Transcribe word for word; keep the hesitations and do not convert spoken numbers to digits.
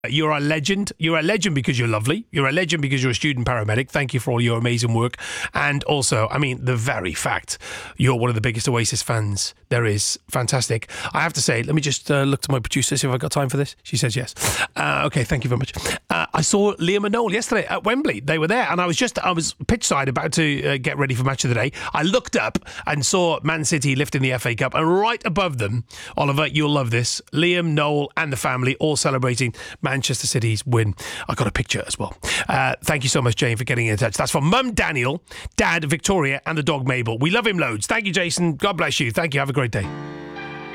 You're a legend. You're a legend because you're lovely. You're a legend because you're a student paramedic. Thank you for all your amazing work. And also, I mean, the very fact you're one of the biggest Oasis fans there is. Fantastic. I have to say, let me just uh, look to my producer, see if I've got time for this. She says yes. Uh, okay, thank you very much. Uh, I saw Liam and Noel yesterday at Wembley. They were there, and I was just, I was pitchside about to uh, get ready for Match of the Day. I looked up and saw Man City lifting the F A Cup, and right above them, Oliver, you'll love this, Liam, Noel, and the family all celebrating Manchester City's win. I got a picture as well. Uh, thank you so much, Jane, for getting in touch. That's from Mum Daniel, Dad Victoria, and the dog Mabel. We love him loads. Thank you, Jason. God bless you. Thank you. Have a great day.